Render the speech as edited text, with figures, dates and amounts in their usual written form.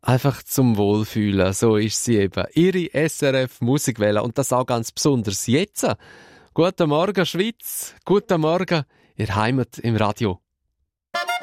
Einfach zum Wohlfühlen, so ist sie eben. Ihre SRF Musikwelle und das auch ganz besonders jetzt. Guten Morgen Schweiz, guten Morgen, ihr Heimat im Radio.